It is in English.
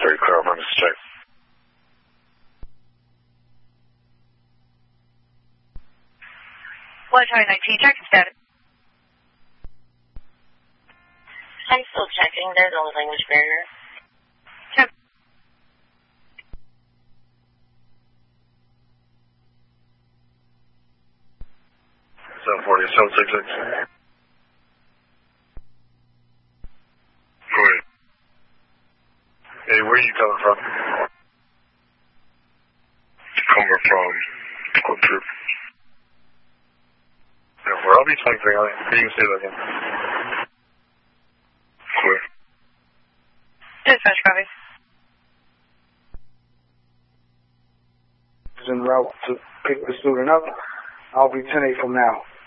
Clear, clear, I'm check. One 2019, check status. I'm still checking. There's no language barrier. Check. 740, 766. Go ahead. Hey, where are you coming from? Coming from Quick Trip. Where I'll be typing on it. Can you say that again? Clear. Dispatch copy. Is en route to pick the student up. I'll be 10-8 from now.